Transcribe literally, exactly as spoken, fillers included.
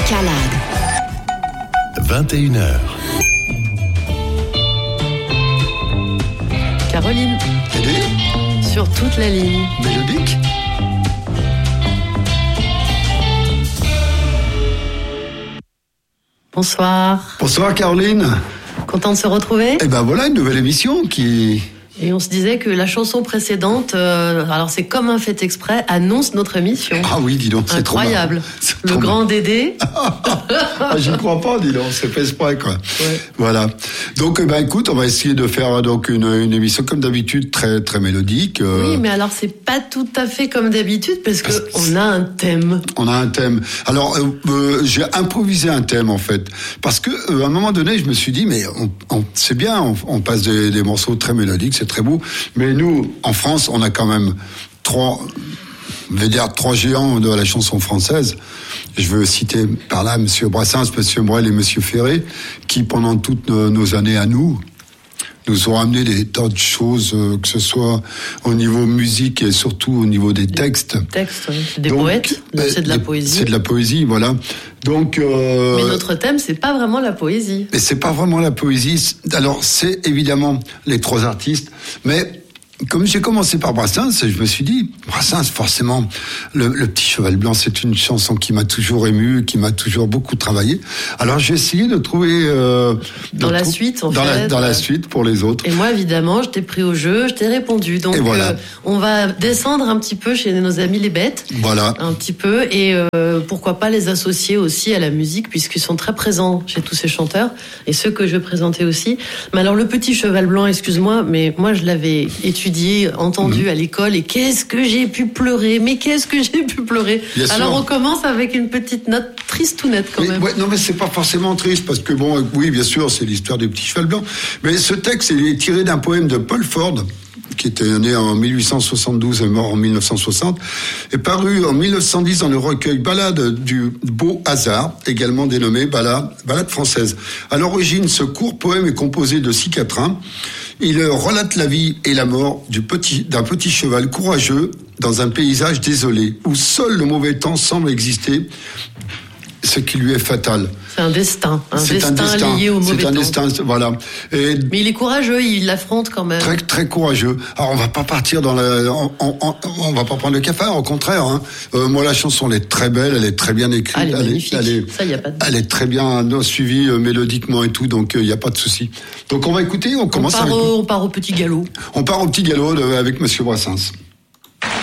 Escalade. vingt et une heures. Caroline. Aidé. Sur toute la ligne. Mélodique. Bonsoir. Bonsoir Caroline. Content de se retrouver. Et ben voilà une nouvelle émission qui... Et on se disait que la chanson précédente, euh, alors c'est comme un fait exprès, annonce notre émission. Ah oui, dis donc, c'est incroyable. C'est Le trop grand Dédé. Ah, j'y crois pas, dis donc, c'est fait exprès, quoi. Ouais. Voilà. Donc, eh ben, écoute, on va essayer de faire donc une, une émission comme d'habitude très très mélodique. Euh... Oui, mais alors c'est pas tout à fait comme d'habitude parce que on a un thème. On a un thème. Alors, euh, euh, j'ai improvisé un thème en fait, parce que euh, à un moment donné, je me suis dit, mais on, on, c'est bien, on, on passe des, des morceaux très mélodiques, c'est très beau, mais nous, en France, on a quand même trois, on va dire trois géants de la chanson française. Je veux citer par là Monsieur Brassens, Monsieur Brel et Monsieur Ferré, qui pendant toutes nos, nos années à nous, nous ont amené des tas de choses, euh, que ce soit au niveau musique et surtout au niveau des textes. Textes, oui. C'est des donc, poètes, donc c'est de la des, poésie. C'est de la poésie, voilà. Donc. Euh, mais notre thème, c'est pas vraiment la poésie. Mais c'est pas vraiment la poésie. Alors, c'est évidemment les trois artistes, mais. Comme j'ai commencé par Brassens, je me suis dit, Brassens, forcément, le, le Petit Cheval Blanc, c'est une chanson qui m'a toujours ému, qui m'a toujours beaucoup travaillé. Alors j'ai essayé de trouver euh, dans de la trou- suite, en dans fait. La, dans la suite pour les autres. Et moi, évidemment, je t'ai pris au jeu, je t'ai répondu. Donc, et voilà. euh, on va descendre un petit peu chez nos amis les bêtes. Voilà. Un petit peu. Et euh, pourquoi pas les associer aussi à la musique, puisqu'ils sont très présents chez tous ces chanteurs. Et ceux que je vais présenter aussi. Mais alors, le Petit Cheval Blanc, excuse-moi, mais moi, je l'avais étudié, entendu mmh. à l'école. Et qu'est-ce que j'ai pu pleurer. Mais qu'est-ce que j'ai pu pleurer. Bien alors, sûr. on commence avec une petite note triste ou nette, quand oui, même. Ouais, non, mais c'est pas forcément triste, parce que bon, oui, bien sûr, c'est l'histoire du Petit Cheval Blanc. Mais ce texte, il est tiré d'un poème de Paul Ford, qui était né en mille huit cent soixante-douze et mort en mille neuf cent soixante, et paru en mille neuf cent dix dans le recueil Ballade du Beau Hasard, également dénommé Ballade, Ballade française. À l'origine, ce court poème est composé de six quatrains. Il relate la vie et la mort du petit, d'un petit cheval courageux dans un paysage désolé, où seul le mauvais temps semble exister, ce qui lui est fatal. C'est un destin, un, c'est destin, un destin lié au mauvais c'est un temps. destin, voilà. Et mais il est courageux, il l'affronte quand même. Très très courageux. Alors on va pas partir dans la, on, on, on, on va pas prendre le cafard, au contraire. Hein. Euh, moi la chanson elle est très belle, elle est très bien écrite, ah, elle est elle magnifique. Est, elle est, Ça y a pas de... elle est très bien suivie euh, mélodiquement et tout, donc il euh, y a pas de souci. Donc on va écouter, on commence. On part, avec... au, on part au petit galop. On part au petit galop de, avec Monsieur Brassens.